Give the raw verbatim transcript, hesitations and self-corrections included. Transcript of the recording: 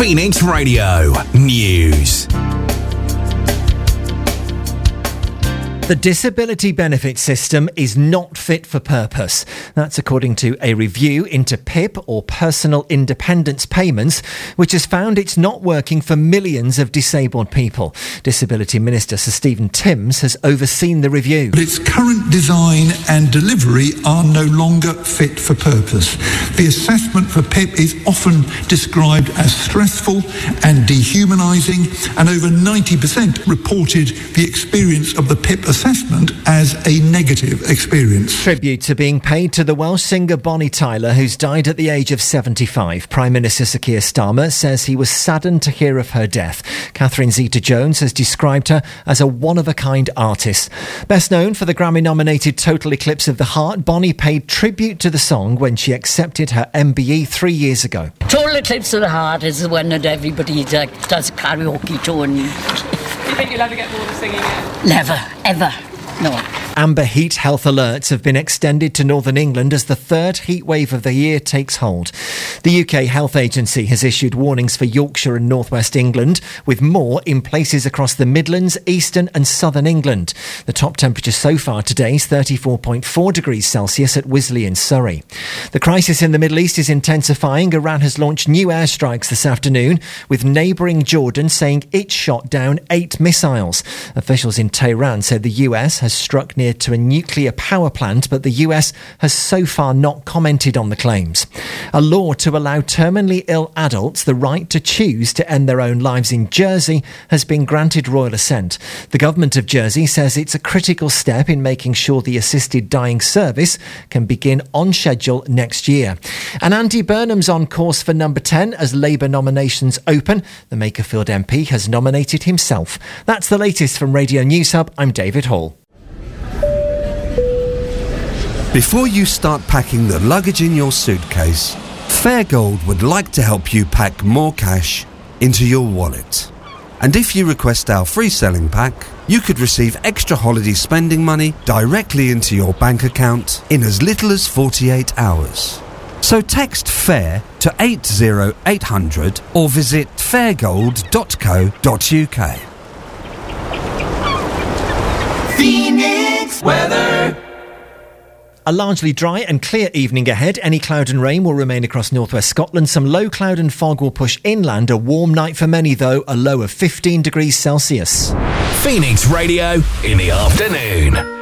Phoenix Radio News. The disability benefit system is not fit for purpose. That's according to a review into P I P, or Personal Independence Payments, which has found it's not working for millions of disabled people. Disability Minister Sir Stephen Timms has overseen the review. But its current design and delivery are no longer fit for purpose. The assessment for P I P is often described as stressful and dehumanising, and over ninety percent reported the experience of the P I P assessment as a negative experience. Tribute to being paid to the Welsh singer Bonnie Tyler, who's died at the age of seventy-five. Prime Minister Sir Keir Starmer says he was saddened to hear of her death. Catherine Zeta-Jones has described her as a one-of-a-kind artist. Best known for the Grammy-nominated Total Eclipse of the Heart, Bonnie paid tribute to the song when she accepted her M B E three years ago. Total Eclipse of the Heart is the one that everybody uh, does karaoke to. And do you think you'll ever get bored of singing it? Never, ever, no. Amber heat health alerts have been extended to northern England as the third heat wave of the year takes hold. The U K Health Agency has issued warnings for Yorkshire and North West England, with more in places across the Midlands, eastern and southern England. The top temperature so far today is thirty-four point four degrees Celsius at Wisley in Surrey. The crisis in the Middle East is intensifying. Iran has launched new airstrikes this afternoon, with neighbouring Jordan saying it shot down eight missiles. Officials in Tehran said the U S has struck near to a nuclear power plant, but the U S has so far not commented on the claims. A law to allow terminally ill adults the right to choose to end their own lives in Jersey has been granted royal assent. The government of Jersey says it's a critical step in making sure the assisted dying service can begin on schedule next year. And Andy Burnham's on course for number ten as Labour nominations open. The Makerfield M P has nominated himself. That's the latest from Radio News Hub. I'm David Hall. Before you start packing the luggage in your suitcase, Fairgold would like to help you pack more cash into your wallet. And if you request our free selling pack, you could receive extra holiday spending money directly into your bank account in as little as forty-eight hours. So text FAIR to eight zero eight hundred or visit fairgold dot co dot uk. Phoenix weather. A largely dry and clear evening ahead. Any cloud and rain will remain across northwest Scotland. Some low cloud and fog will push inland. A warm night for many, though. A low of fifteen degrees Celsius. Phoenix Radio in the afternoon.